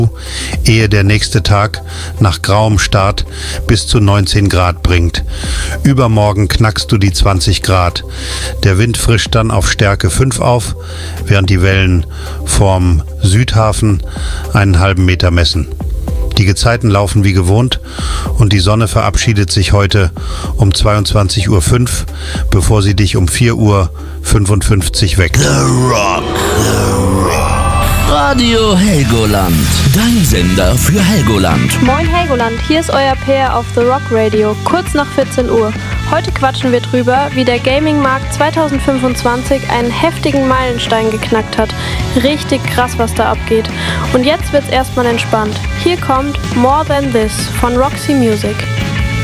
ehe der nächste Tag nach grauem Start bis zu 19 Grad bringt. Übermorgen knackst du die 20 Grad. Der Wind frischt dann auf Stärke 5 auf, während die Wellen vorm Südhafen einen halben Meter messen. Die Gezeiten laufen wie gewohnt und die Sonne verabschiedet sich heute um 22:05 Uhr, bevor sie dich um 4:55 Uhr weckt. The Rock. Radio Helgoland, dein Sender für Helgoland. Moin Helgoland, hier ist euer Peer auf The Rock Radio, kurz nach 14 Uhr. Heute quatschen wir drüber, wie der Gaming-Markt 2025 einen heftigen Meilenstein geknackt hat. Richtig krass, was da abgeht. Und jetzt wird's erstmal entspannt. Hier kommt More Than This von Roxy Music.